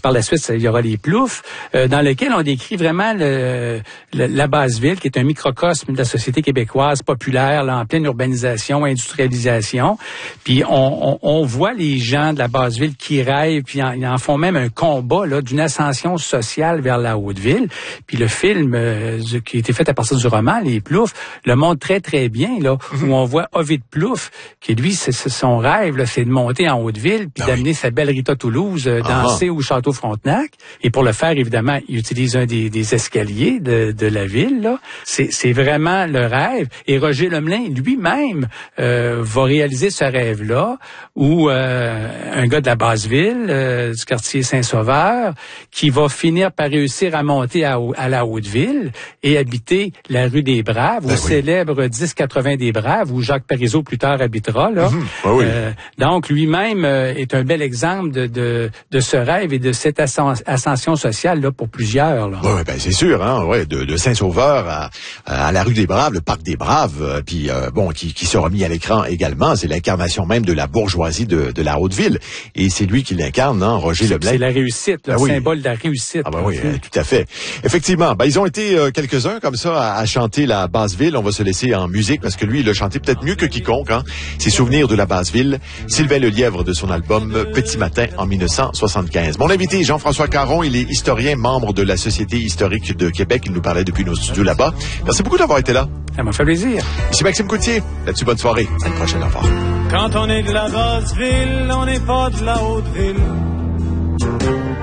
par la suite, il y aura les Ploufs, dans lequel on décrit vraiment la Basse-Ville, qui est un microcosme de la société québécoise populaire, là, en pleine urbanisation, industrialisation. Puis on voit les gens de la Basse-Ville qui rêvent, puis ils en font même un combat là d'une ascension sociale vers la Haute-Ville. Puis le film qui a été fait à partir du roman, Les Ploufs, le montre très, très bien, là, où on voit Ovid Plouffe, qui lui, c'est son rêve, là, c'est de monter en Haute-Ville, puis d'amener sa belle Rita Toulouse danser au Château Frontenac. Et pour le faire, évidemment, il utilise un des escaliers de la ville, là. C'est vraiment le rêve. Et Roger Lemelin, lui-même, va réaliser ce rêve-là, où un gars de la Basse-Ville, du quartier Saint-Sauveur, qui va finir par réussir à monter à la Haute-Ville et habiter la rue des Braves, au célèbre 1080 des Braves, où Jacques Parizeau plus tard habitera, là. Donc, lui-même est un bel exemple de ce rêve et de cette ascension sociale, là, pour plusieurs, là. Oui, ben, c'est sûr, hein, de Saint-Sauveur à la rue des Braves, le parc des Braves, puis qui sera mis à l'écran également. C'est l'incarnation même de la bourgeoisie de la Haute-Ville. Et c'est lui qui l'incarne, hein, Roger Lemelin. C'est la réussite, le symbole de la réussite. Ah ben oui, tout à fait. Effectivement, ils ont été quelques-uns comme ça à chanter la Basse-Ville. On va se laisser en musique parce que lui, il a chanté peut-être mieux que quiconque, hein. Ses souvenirs de la Basse-Ville. Sylvain Lelièvre de son album Petit Matin en 1975. Mon invité est Jean-François Caron. Il est historien, membre de la Société historique de Québec. Il nous parlait depuis nos studios là-bas. Merci beaucoup d'avoir été là. Ça m'a fait plaisir. Ici Maxime Coutier. Là-dessus, bonne soirée. À une prochaine fois. Quand on est de la Basse-Ville, on n'est pas de la Haute-Ville.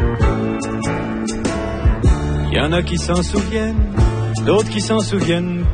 Il y en a qui s'en souviennent, d'autres qui s'en souviennent